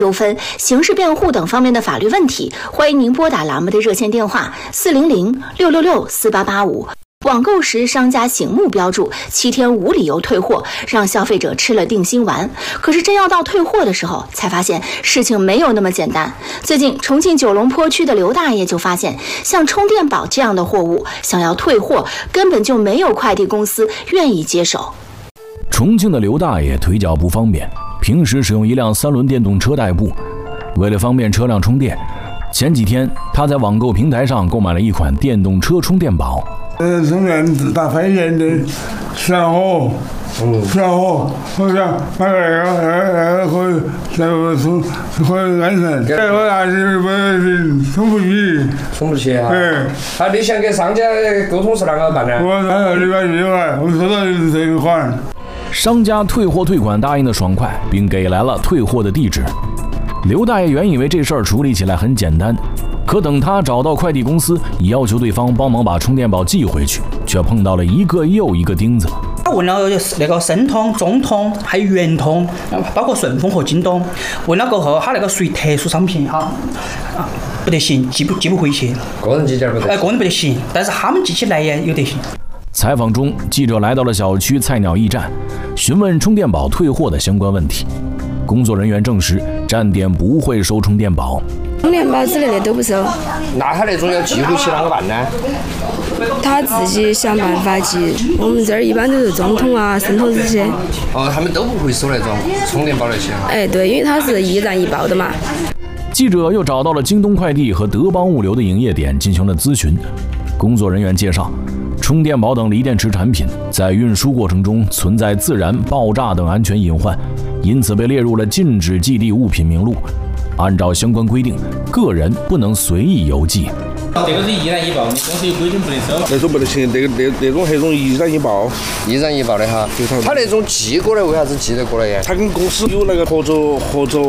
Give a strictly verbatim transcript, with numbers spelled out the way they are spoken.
纠纷、刑事辩护等方面的法律问题，欢迎您拨打栏目的热线电话四零零六六六四八八五。网购时，商家醒目标注七天无理由退货，让消费者吃了定心丸。可是真要到退货的时候，才发现事情没有那么简单。最近，重庆九龙坡区的刘大爷就发现，像充电宝这样的货物，想要退货，根本就没有快递公司愿意接手。 重庆的刘大爷腿脚不方便，平时使用一辆三轮电动车代步。为了方便车辆充电，前几天他在网购平台上购买了一款电动车充电宝。 呃，充电打快电的上火，上火，好像那个那个那个可以，那个充可以安全。这个还是不是充不起， 充不起哈。 对。 那你想跟商家沟通是啷个办呢？ 我那个礼拜六来，我收到这个款。 商家退货退款答应的爽快，并给来了退货的地址。刘大爷原以为这事儿处理起来很简单。可等他找到快递公司，要求对方帮忙把充电宝寄回去，却碰到了一个又一个钉子。 他问了那个申通、中通还有圆通，包括顺丰和京东。问了过后，他那个属于特殊商品哈，啊不得行，寄不寄不回去。 个人寄件不得。哎， 个人不得行，但是他们寄起来也有得行。 采访中，记者来到了小区菜鸟驿站，询问充电宝退货的相关问题。工作人员证实，站点不会收充电宝。 充电宝之类的都不收。 那他那种要寄回去啷个办呢？ 他自己想办法寄。我们这儿一般都是中通啊、申通这些。 哦，他们都不会收那种充电宝那些。 哎，对，因为它是一站一报的嘛。 记者又找到了京东快递和德邦物流的营业点进行了咨询。工作人员介绍，充电宝等锂电池产品在运输过程中存在自燃、爆炸等安全隐患，因此被列入了禁止寄递物品名录。按照相关规定，个人不能随意邮寄。 这个是一燃一爆，你公司有规定不能收。 那种不得行，那个那那种还有种一燃一爆， 一燃一爆的哈。他那种寄过来为啥子寄得过来呀？ 他跟公司有那个合作合作